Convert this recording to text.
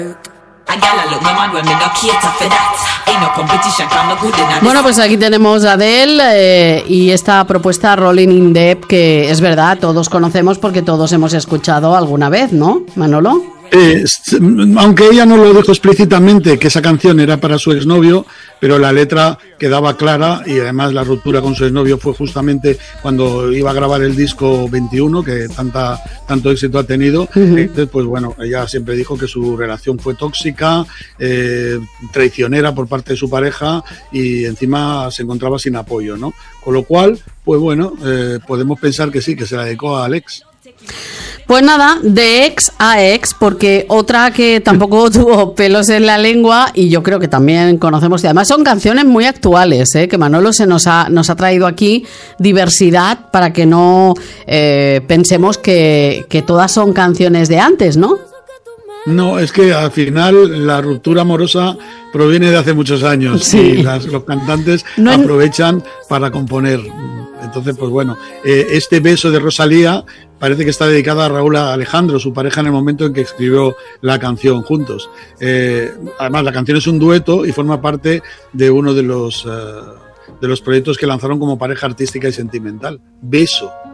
Bueno, pues aquí tenemos a Adele y esta propuesta Rolling in the Deep, que es verdad, todos conocemos porque todos hemos escuchado alguna vez, ¿no, Manolo? Aunque ella no lo dijo explícitamente que esa canción era para su exnovio, pero la letra quedaba clara y además la ruptura con su exnovio fue justamente cuando iba a grabar el disco 21, que tanto éxito ha tenido. Entonces, pues bueno, ella siempre dijo que su relación fue tóxica, traicionera por parte de su pareja y encima se encontraba sin apoyo, ¿no? Con lo cual, pues bueno, podemos pensar que sí, que se la dedicó a Alex. Pues nada, de ex a ex, porque otra que tampoco tuvo pelos en la lengua y yo creo que también conocemos, y además son canciones muy actuales, que Manolo nos ha traído aquí diversidad para que no pensemos que todas son canciones de antes, ¿no? No, es que al final la ruptura amorosa proviene de hace muchos años, sí. Y los cantantes aprovechan para componer. Entonces, pues bueno, este beso de Rosalía parece que está dedicado a Raúl Alejandro, su pareja, en el momento en que escribió la canción juntos. Además, la canción es un dueto y forma parte de uno de los proyectos que lanzaron como pareja artística y sentimental. Beso.